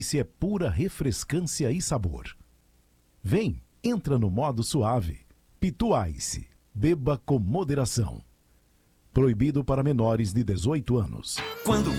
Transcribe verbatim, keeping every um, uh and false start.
Se é pura refrescância e sabor. Vem, entra no modo suave. Pitu Ice. Beba com moderação. Proibido para menores de dezoito anos. Quando